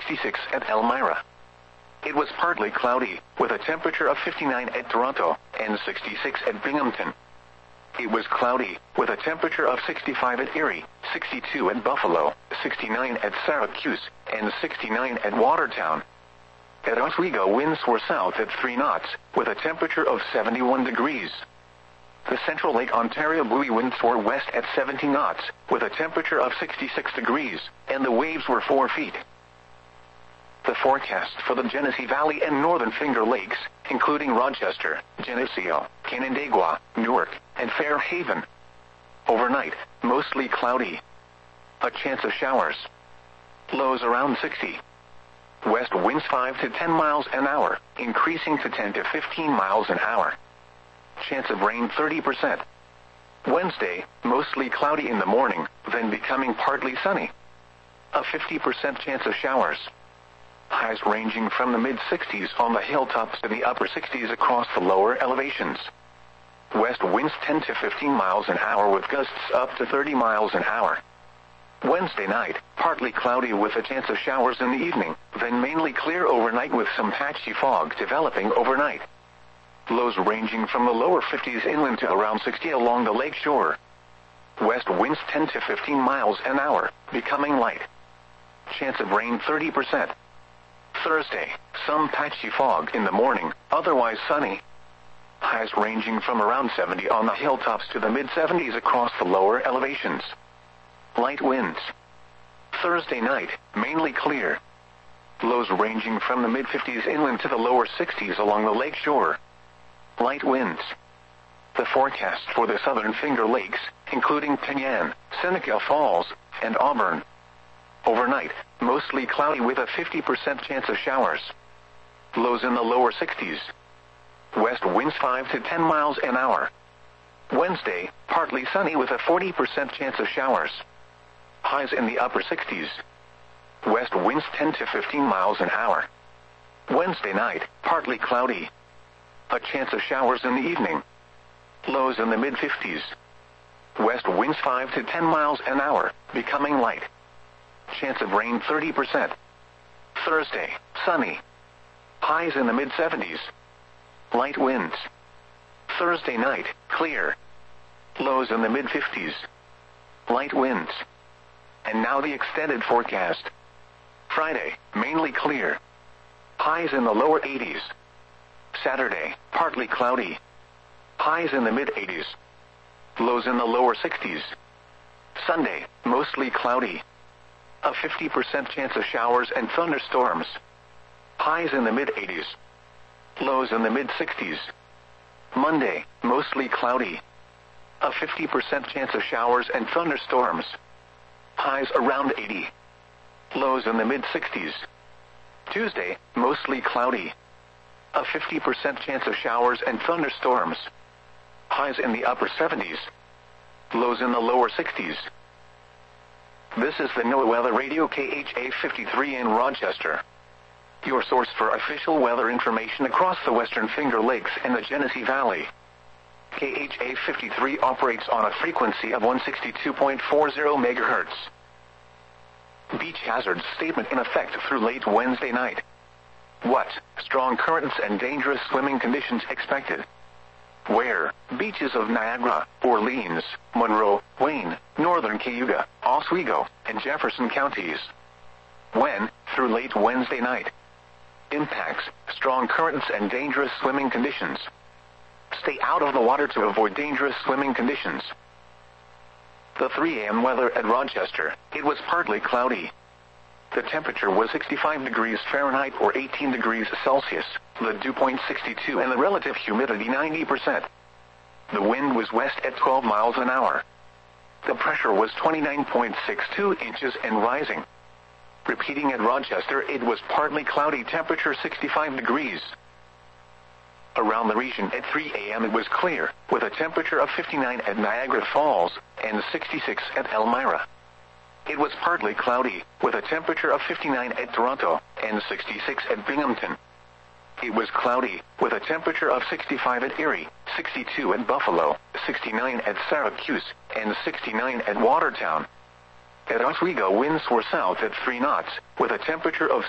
66 at Elmira. It was partly cloudy, with a temperature of 59 at Toronto, and 66 at Binghamton. It was cloudy, with a temperature of 65 at Erie, 62 at Buffalo, 69 at Syracuse, and 69 at Watertown. At Oswego, winds were south at 3 knots, with a temperature of 71 degrees. The Central Lake Ontario buoy winds were west at 70 knots, with a temperature of 66 degrees, and the waves were 4 feet. The forecast for the Genesee Valley and Northern Finger Lakes, including Rochester, Geneseo, Canandaigua, Newark, and Fairhaven. Overnight, mostly cloudy. A chance of showers. Lows around 60. West winds 5 to 10 miles an hour, increasing to 10 to 15 miles an hour. Chance of rain 30%. Wednesday, mostly cloudy in the morning, then becoming partly sunny. A 50% chance of showers. Highs ranging from the mid-60s on the hilltops to the upper 60s across the lower elevations. West winds 10 to 15 miles an hour with gusts up to 30 miles an hour. Wednesday night, partly cloudy with a chance of showers in the evening, then mainly clear overnight with some patchy fog developing overnight. Lows ranging from the lower 50s inland to around 60 along the lake shore. West winds 10 to 15 miles an hour, becoming light. Chance of rain 30%. Thursday, some patchy fog in the morning, otherwise sunny. Highs ranging from around 70 on the hilltops to the mid-70s across the lower elevations. Light winds. Thursday night, mainly clear. Lows ranging from the mid-50s inland to the lower 60s along the lake shore. Light winds. The forecast for the Southern Finger Lakes, including Penyan, Seneca Falls, and Auburn. Overnight, mostly cloudy with a 50% chance of showers. Lows in the lower 60s. West winds 5 to 10 miles an hour. Wednesday, partly sunny with a 40% chance of showers. Highs in the upper 60s. West winds 10 to 15 miles an hour. Wednesday night, partly cloudy. A chance of showers in the evening. Lows in the mid-50s. West winds 5 to 10 miles an hour, becoming light. Chance of rain 30%. Thursday, sunny. Highs in the mid-70s. Light winds. Thursday night, clear. Lows in the mid-50s. Light winds. And now the extended forecast. Friday, mainly clear. Highs in the lower 80s. Saturday, partly cloudy. Highs in the mid-80s. Lows in the lower 60s. Sunday, mostly cloudy. A 50% chance of showers and thunderstorms. Highs in the mid-80s. Lows in the mid-60s. Monday, mostly cloudy. A 50% chance of showers and thunderstorms. Highs around 80. Lows in the mid-60s. Tuesday, mostly cloudy. A 50% chance of showers and thunderstorms. Highs in the upper 70s. Lows in the lower 60s. This is the NOAA Weather Radio KHA 53 in Rochester. Your source for official weather information across the Western Finger Lakes and the Genesee Valley. KHA 53 operates on a frequency of 162.40 MHz. Beach hazard statement in effect through late Wednesday night. What? Strong currents and dangerous swimming conditions expected. Where? Beaches of Niagara, Orleans, Monroe, Wayne, Northern Cayuga, Oswego, and Jefferson counties. When? Through late Wednesday night. Impacts: strong currents and dangerous swimming conditions. Stay out of the water to avoid dangerous swimming conditions. The 3 a.m. weather at Rochester: it was partly cloudy. The temperature was 65 degrees Fahrenheit or 18 degrees Celsius, the dew point 62 and the relative humidity 90%. The wind was west at 12 miles an hour. The pressure was 29.62 inches and rising. Repeating at Rochester, it was partly cloudy, temperature 65 degrees. Around the region at 3 a.m. it was clear, with a temperature of 59 at Niagara Falls and 66 at Elmira. It was partly cloudy, with a temperature of 59 at Toronto and 66 at Binghamton. It was cloudy, with a temperature of 65 at Erie, 62 at Buffalo, 69 at Syracuse, and 69 at Watertown. At Oswego, winds were south at 3 knots, with a temperature of